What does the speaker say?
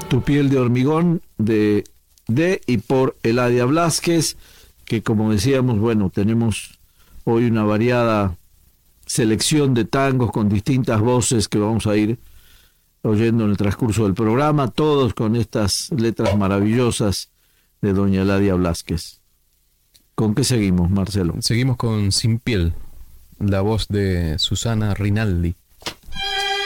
Tu piel de hormigón de y por Eladia Blasquez, que como decíamos, bueno, tenemos hoy una variada selección de tangos con distintas voces que vamos a ir oyendo en el transcurso del programa, todos con estas letras maravillosas de doña Eladia Blasquez. ¿Con qué seguimos, Marcelo? Seguimos con Sin piel, la voz de Susana Rinaldi.